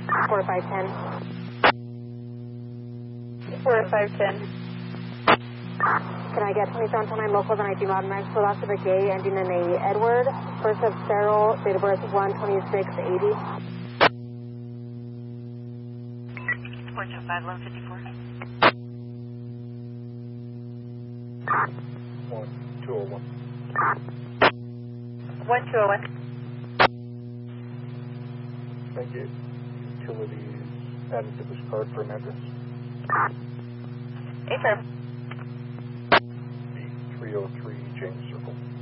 4510. 4510. Can I get 2729 local, then I do automatic for last of a gay, ending in a Edward, first of Cyril, date of birth 12680. 425 1154. 1201. 1201. Thank you. Utilities added to this card for an address. Affirm. B303 James Circle.